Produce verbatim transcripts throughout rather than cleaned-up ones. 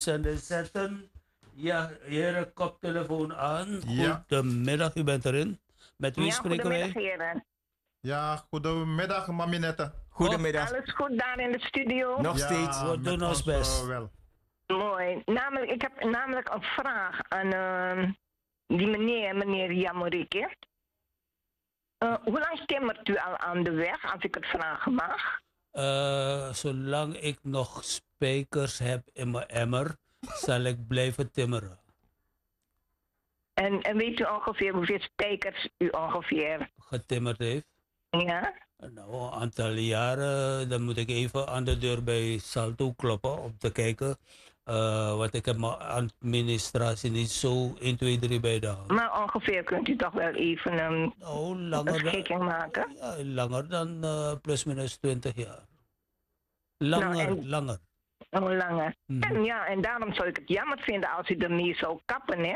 Zenden zetten. Ja, heren, koptelefoon aan. Ja, Goedemiddag, u bent erin. Met wie Ja, spreken goedemiddag wij? heren. ja, goedemiddag, Maminette. Goedemiddag. Alles goed daar in de studio? Nog Ja, steeds. We met doen ons ons best. eh, wel. Mooi. Namelijk, ik heb namelijk een vraag aan eh, die meneer, meneer Jamorike. Eh, hoe lang timmert u al aan de weg, als ik het vragen mag? Eh, zolang ik nog spijkers heb in mijn emmer, zal ik blijven timmeren. En, en weet u ongeveer hoeveel spijkers u ongeveer... Getimmerd heeft. Ja? Nou, een aantal jaren, dan moet ik even aan de deur bij Salto kloppen om te kijken. Uh, want ik heb mijn administratie niet zo één, twee, drie bij de hand. Maar ongeveer kunt u toch wel even een, Nou, een langer schikking dan, maken? ja, langer dan uh, plus minus twintig jaar. Langer, Nou, en- langer. Een lange. Mhm. En ja, en daarom zou ik het jammer vinden als u ermee zou kappen, hè?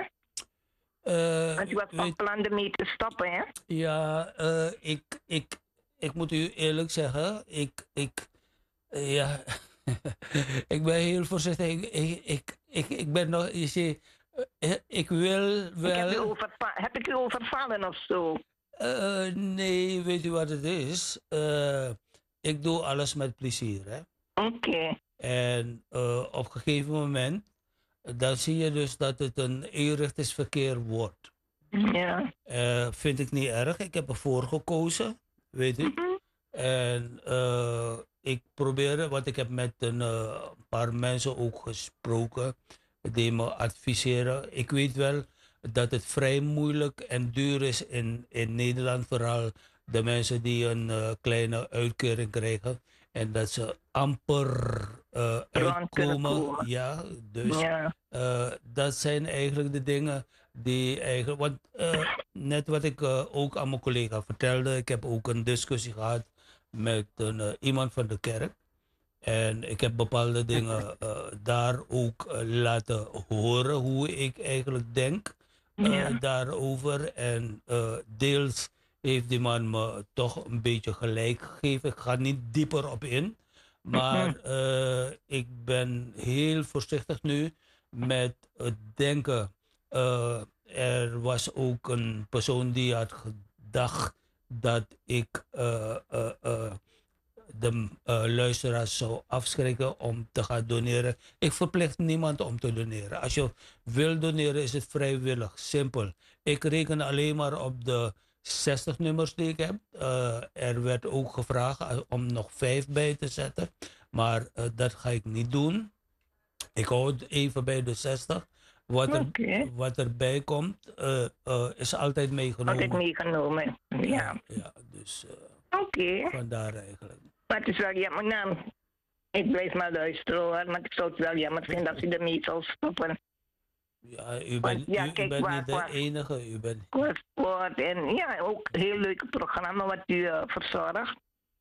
Uh, Want u was van weet- plan ermee te stoppen, hè? ja, uh, ik, ik, ik moet u eerlijk zeggen, ik, ik, uh, ja, ik ben heel voorzichtig. Ik, ik, ik, ik, ik ben nog, je ziet, uh, ik wil Ik heb, u wel. overva- heb ik u overvallen of zo? Uh, nee, weet u wat het is? Uh, ik doe alles met plezier, hè. Oké. En uh, op een gegeven moment, dan zie je dus dat het een eenrichtingsverkeer wordt. Ja. Uh, vind ik niet erg. Ik heb ervoor gekozen, weet u. Mhm. En uh, ik probeer, want ik heb met een uh, paar mensen ook gesproken die me adviseren. Ik weet wel dat het vrij moeilijk en duur is in, in Nederland, vooral de mensen die een uh, kleine uitkering krijgen. En dat ze amper uh, Rond kunnen uitkomen. komen. Ja, dus Ja. uh, dat zijn eigenlijk de dingen die eigenlijk. Want uh, net wat ik uh, ook aan mijn collega vertelde, ik heb ook een discussie gehad met een, uh, iemand van de kerk. En ik heb bepaalde dingen uh, daar ook uh, laten horen hoe ik eigenlijk denk uh, Ja. daarover. En uh, deels heeft die man me toch een beetje gelijk gegeven. Ik ga niet dieper op in. Maar uh, ik ben heel voorzichtig nu met het denken. Uh, er was ook een persoon die had gedacht dat ik uh, uh, uh, de uh, luisteraars zou afschrikken om te gaan doneren. Ik verplicht niemand om te doneren. Als je wil doneren is het vrijwillig, simpel. Ik reken alleen maar op de zestig nummers die ik heb. Uh, er werd ook gevraagd om nog vijf bij te zetten. Maar uh, dat ga ik niet doen. Ik hou het even bij de zestig. Wat, er, Oké. wat erbij komt uh, uh, is altijd meegenomen. Altijd meegenomen. Ja. Ja, ja, dus uh, Oké. vandaar eigenlijk. Maar het is wel jammer. Nou, ik blijf maar luisteren hoor. Maar ik zou het wel jammer vinden als u ermee zou stoppen. Ja, u Want, bent, ja, u, u kijk, bent waar- niet de waar- enige. U bent, Qua sport en ja, ook een heel leuke programma wat u uh, verzorgt.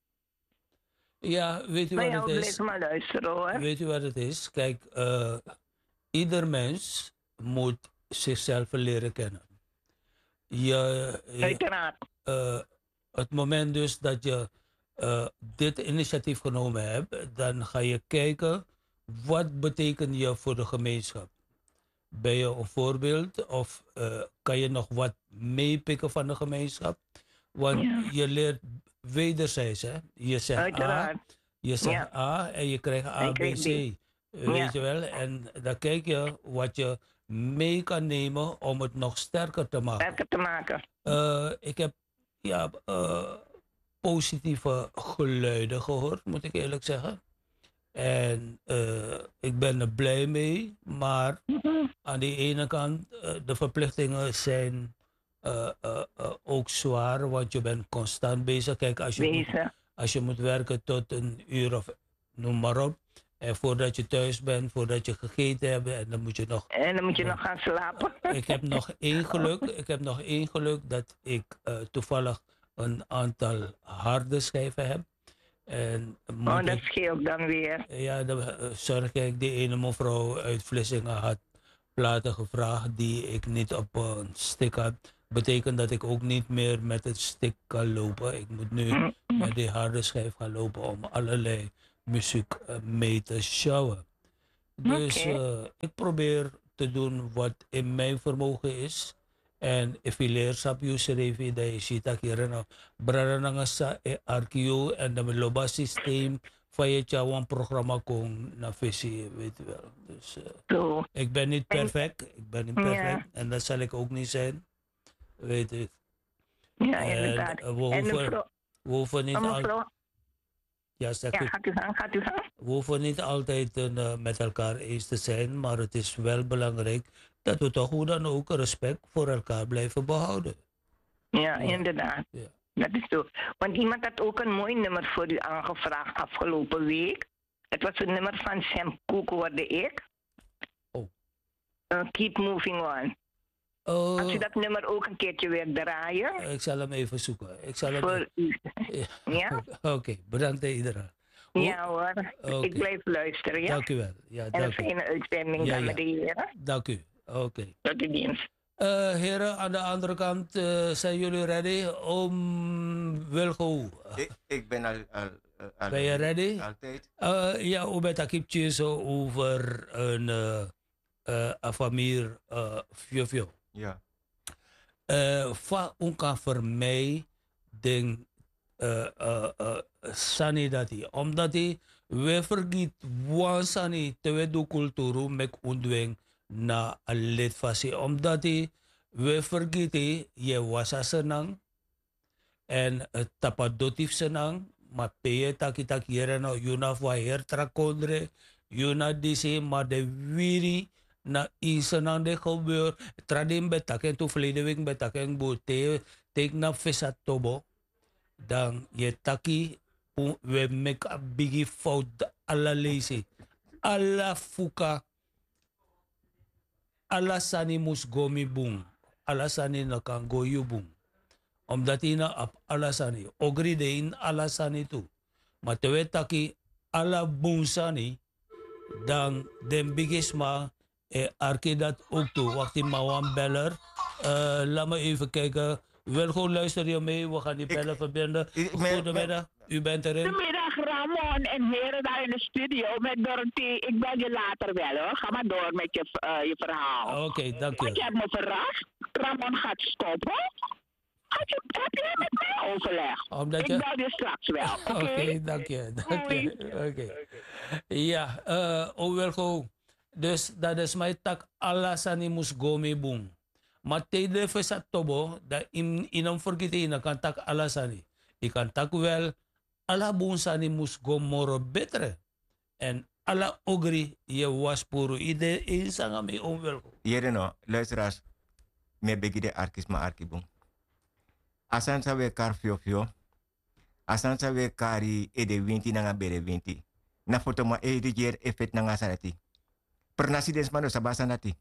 ja, weet u Maar wat ja, het we is? blijven maar luisteren hoor. Weet u wat het is? Kijk, uh, ieder mens moet zichzelf leren kennen. Je, je, Uiteraard. uh, het moment dus dat je uh, dit initiatief genomen hebt, dan ga je kijken wat betekent je voor de gemeenschap. Ben je een voorbeeld of uh, kan je nog wat meepikken van de gemeenschap? Want Ja. je leert wederzijds, hè? Je zegt A, Uiteraard. je zegt Ja. A en je krijgt A, En B, krijg C. B. Uh, Weet Ja. je wel? En dan kijk je wat je mee kan nemen om het nog sterker te maken. Sterker te maken. Uh, ik heb ja, uh, positieve geluiden gehoord, moet ik eerlijk zeggen. En uh, ik ben er blij mee, maar Mhm. aan de ene kant, uh, de verplichtingen zijn uh, uh, uh, ook zwaar, want je bent constant bezig. Kijk, als je, moet, Wezen. als je moet werken tot een uur of noem maar op, en voordat je thuis bent, voordat je gegeten hebt, en dan moet je nog... En dan moet je nog gaan slapen. Ik heb nog één geluk, ik heb nog één geluk dat ik uh, toevallig een aantal harde schijven heb. En moet Oh, dat ik, scheelt dan weer. ja, dan uh, zorg ik, die ene mevrouw uit Vlissingen had platen gevraagd die ik niet op een stick had. Betekent dat ik ook niet meer met het stick kan lopen. Ik moet nu Mhm. met die harde schijf gaan lopen om allerlei muziek uh, mee te sjouwen. Dus Oké. eh, ik probeer te doen wat in mijn vermogen is. En if je leert sap je schrijf je dat je ziet dat je rena brada nanga sa e archeo en dan loba systeem van je een programma kon na visie, weet je wel. Dus eh, Zo. ik ben niet En, perfect, ik ben niet perfect ja, en dat zal ik ook niet zijn, weet je. ja, En inderdaad. eh, we En hoeven, mevrouw, we hoeven oh, niet al, mevrouw, ja zeg ja, u, gaat u gaan, gaat u gaan. we hoeven niet altijd eh, met elkaar eens te zijn, maar het is wel belangrijk dat we toch hoe dan ook respect voor elkaar blijven behouden. Ja, Ja, inderdaad. ja. Dat is zo. Want iemand had ook een mooi nummer voor u aangevraagd afgelopen week. Het was een nummer van Sam Cooke, hoorde ik. Oh. Uh, keep moving on. Als u Oh, dat nummer ook een keertje weer draaien. ik zal hem even zoeken. Ik zal hem. Voor u. Ja. Ja? Oké, bedankt iedereen. Hoe? Ja hoor. Oké, Ik blijf luisteren, ja? dank u wel. Ja, En een dank u. fijne uitzending Ja, dan met ja, de heren. dank u. Oké. Tot de dienst. Eh, heren, aan de andere kant eh, zijn jullie ready om Wilgo? Ik, ik ben al, al, al Ben je ready? altijd. Eh, ja, we hebben het zo over een uh, uh, afamir uh, Fiofio. Ja. Uh, Fa unka voor mij den uh, uh, uh, sani dati. Omdat die we vergiet wan sani te we do kulturu mek undweng na alit fasi. Omdat die we vergiet je wasa senang en uh, tapadotif senang ma peye taki taki yere no yuna fa her trakondre yuna disi ma de wiri na insanang de gebeur tradim betaken tu verleden week betaken bo te tek na visa tobo dan je taki pu- we make a biggie fout alla lazy alla fuka alla sani mus gomi boom alla sani na kan go you boom omdat ina ap alasani ogri de in alasani tu maar tewe taki ala bunsani dan den bigisma e arki dat ook toe wacht die Mawan beller uh, laat me even kijken wil gewoon luisteren je mee we gaan die Ik- bellen verbinden ik- mijn- goedemiddag u bent erin Goedemiddag Ramon en heren daar in de studio met Dorothy. Ik bel je later wel hoor. Ga maar door met je, uh, je verhaal. oké okay, dank Want je je hebt me verrast. Ramon gaat stoppen. Had je, heb jij met mij overleg? omdat Ik je bel je straks wel. Oké? oké okay, dank je dank je oké okay. ja uh, oh wel gewoon dus dat is mijn tak alasani mus go me boom maar tijdens fesa tobo dat in in een vergeten in kan tak alasani ik kan tak wel ala bunsani mus go moro betere en ala ogri je was puru ide insanga me onwel Jere no, luisteraars. Me begide arkis ma arkibum. Asan sa we kar fio fio. Asan sa we kari ede winti nanga bere winti. Na foto ma e de jer efet nanga sanati. Per nasi des mano sabasa nati.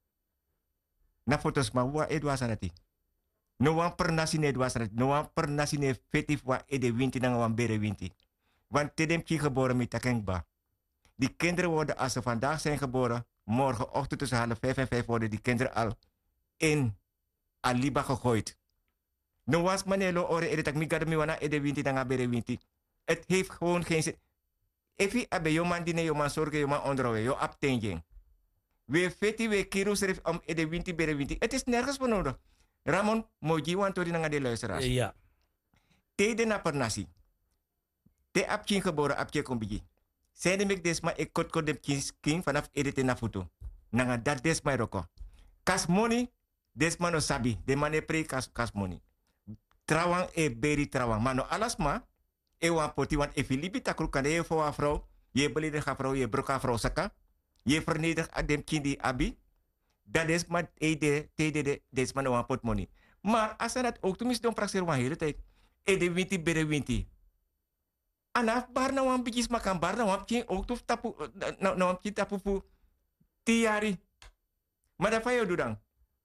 Na fotos ma wa edwa sanati. No wan per nasi ne edwa sanati. No wan per nasi ne fetif wa ede winti nanga wan bere winti. Want tedem ki geboren met takengba. Die kinderen worden, als ze vandaag zijn geboren, morgenochtend tussen half vijf en vijf worden die kinderen al in Aliba gegooid. No was manelo ore edetak mi gada mi wana ede winti nanga bere winti. Het heeft gewoon geen zin. Efi abe yo man dine yo man sorge yo man onderwe yo abtenjing. We feti we kiru serif om ede winti bere winti. Het is nergens voor nodig. Ramon, moji wan tori nanga de luisteraars. ja Tede na per nasi. Te apkin geboren apje kombigi. Zijn de mek desma ik kot kot dem king vanaf edite na foto. Nanga dat desma roko. Kas money desma no sabi. De mane pre kas, kas money. Trawang e beri trawang. Mano alasma e wan poti wan e filipi takru kan e fo afro. Je beledig afro je broka afro saka. Je vernedig adem kindi abi. Dat desma e de te de de desma no wan pot money. Maar als dat ook tenminste don praxer wan hele tijd. E de winti bere winti. Anaf bar na wan bigis makan bar na wan pkin ook tof tapu na na wan pkin tapu fu tiari. Maar dat fayo doe dan.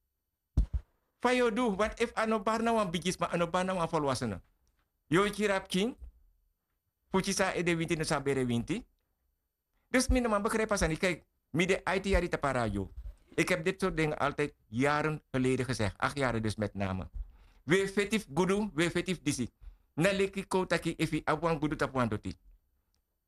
Fayo doe, want if ano bar na wan bigis ma ano bar na wan volwassenen. Yo kirap king. Fuchi sa ede winti no sa bere winti. Dus min man begrijp aan kijk, midden I T jari tapa radio. Ik heb dit soort dingen altijd jaren geleden gezegd. Acht jaren dus met name. We fetif gudu, we fetif disi. Na leki ko taki ifi abuan gudu tapuan doti.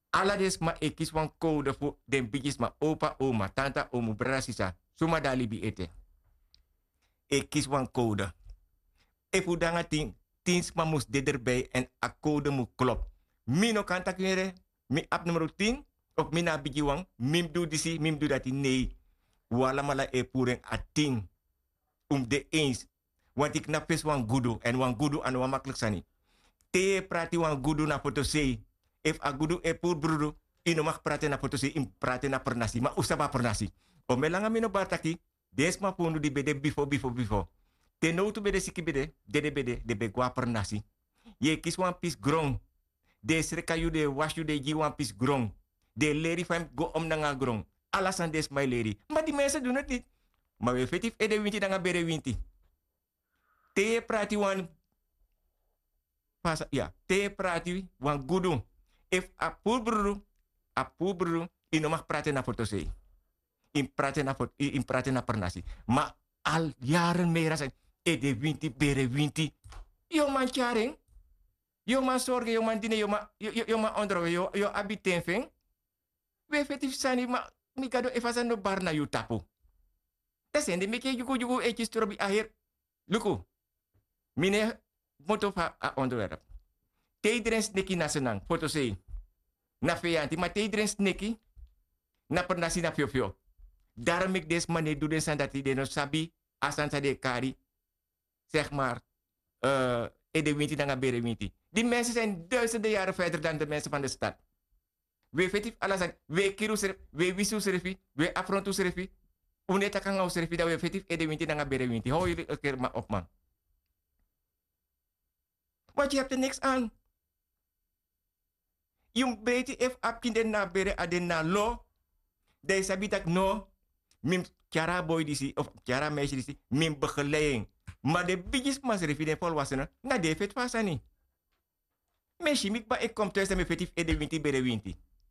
Ala des ma ekis wan code fu den bigis ma opa, oma, tanta, omu, brada, sisa. Suma dali bi ete. Ekis wan code. Efu danga ting, tins ma mus de erbij en a code mu klop. Mino kan tak weer, mi ap nummer tien, of mina bigi wan, mim do disi, mim do dati, nee. Wala mala e puren a tien. Um de eens. Want ik na pes wan gudu, en wan gudu an wan makkelijk sani. Te prati wan gudu na foto sei. If a gudu e pur brudu, ino mag praten na foto sei, in praten na pernasi, ma usaba pernasi. O melanga mino bataki, des ma pundu di bede bifo, bifo, bifo. Te no tu bede siki bede, dede bede, de be gwa pernasi. Ye kis wan pis grong. De sreka yu de wash yu de gi wan pis grong. De leri fam go om nanga grong. Alasan des my leri. Maar die mensen doen het niet. Maar we effectief ede winti nanga bere winti. Te prati wan pasa ja, te prati wan gudu. If a pulbru, a pulbru, ino mag praten na fotosei. In praten na fot, in praten na pernasi. Maar al jaren meer zijn ede winti bere winti. Yo man charing. Yo man zorgen, yo man dine, yo man yo, yo, yo man ondro, yo yo abiten feng. We effectief sani ma mikado efasa no bar na yu tapu. Tasende meke yuko yuko etjes trobi ahir. Luku. Mine moto fa a onderwerp. Teidren sneki na senang, foto sei. Na feyanti, maar teidren sneki na pernasi na fio fio. Daarom ik des mane doe den sandati de no sabi asan sa de kari. Zeg maar, uh, ede winti na bere winti. Die mensen zijn duizenden jaren verder dan de mensen van de stad. We effectief alles aan. We kiru serfi, we wisu serfi, we afrontu serfi. Uneta kangau serfi dat we effectief ede winti na bere winti. Hou jullie een keer maar op, man. Want je hebt er niks aan. Yung breti if apkin den na bere aden na lo. De sabi tak no. Mim kara boy disi of kara meisje disi. Mim begeleiding. Maar de bigis mas refi den volwassenen. Na de vet fasani. Meisje mik ba ik kom thuis en me effectief ede winti bere winti.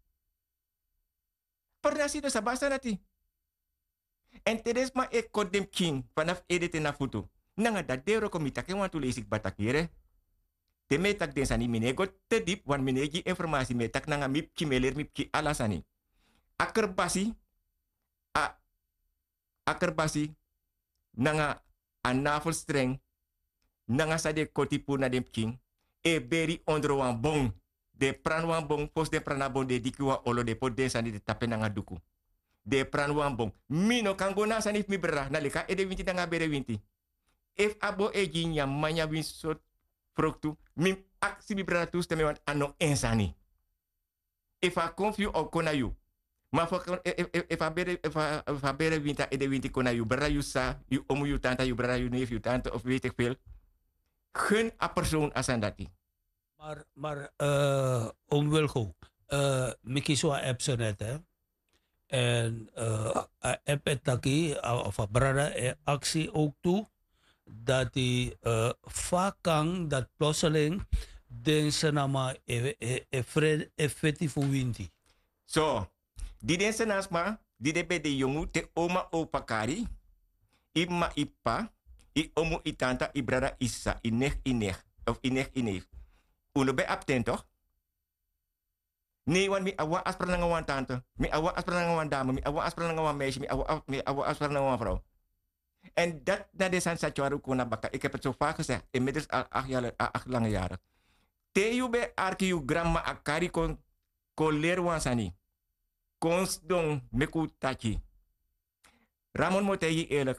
Pernasi do sabasa nati. En tedes ma ik kodem king vanaf ede te na futu. Nanga dat dero komitake want to lees ik batakire. Te metak den sani minego te dip wan minegi informasi metak nanga mip ki meler mip ki alasani. Akerbasi a akerbasi nanga a navelstreng nanga sa de kotipu na dem king e beri ondro wan bong de pran wan bong pos de prana bong de dikiwa olo de pot den sani de tape nanga duku de pran wan bong mino kango na sani mi bra na leka e de winti nanga bere winti if abo e jinya manya win sot froktu mim aksi mi bra tu steme wan ano ensani if a confuse o kona you ma fo if a bere if a if a bere winta e de winti kona you bra you sa you omu you tanta you bra you neef you tante of weet ik veel gun a persoon asandati maar maar uh, om Wilgo uh, miki so app so net hè en uh, app etaki of a brada e actie ook toe dat die uh, vakang dat plotseling den senama e e e effectief winti. So, di den senasma, di de be de jongu te oma opa kari, ima ipa, i omu i tanta i brada isa, i nech i nech, of i nech i neef. Uno be apten toch? Nee, want mi awa aspra nga wan tante, mi awa aspra nga wan dame, mi awa aspra nga wan meisje, mi awa mi awa aspra nga wan vrouw. En dat na de sansatuaru kona baka. Ik heb het zo vaak gezegd. Inmiddels al acht, jaar, acht lange jaren. Te be arki yu gramma akari kon kon leer wansani. Kons don meku tachi. Ramon motegi eerlijk.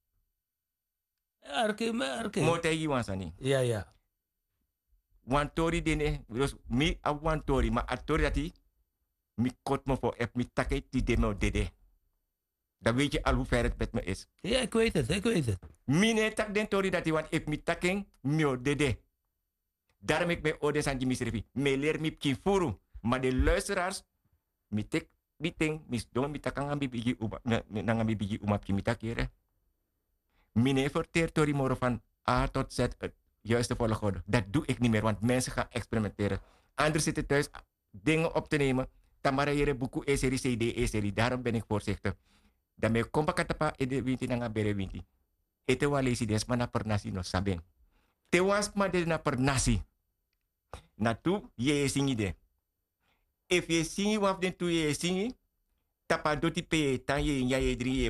Arki me arki. Motegi wansani. Ja ja. Wantori dene. Dus mi a wantori. Ma atori dati. Mi kot mo voor. Ep mi take ti demo dede. Dan weet je al hoe ver het met me is. Ja, ik weet het, ik weet het. Mine tak den tori dat want ik mi taking mio dede. Daarom ik me ode san jimi servi. Me leer mi ki furu. Maar de luisteraars, mi tek die ting, mis don mi takang ambi bigi uma, nang ambi bigi uma ki mi takere. Mine verteer tori moro van A tot Z het juiste volgorde. Dat doe ik niet meer, want mensen gaan experimenteren. Anderen zitten thuis dingen op te nemen. Tamara yere buku e-serie, C D, e-serie. Daarom ben ik voorzichtig. Daarmee kom ik atapa e de winti nanga bere winti. Ete wa lesi des mana pernasi no sabeng. Te was ma de na pernasi. Na tu ye singide. if je singi waf den tu ye singi, tapa doti pe tan ye nya ye drie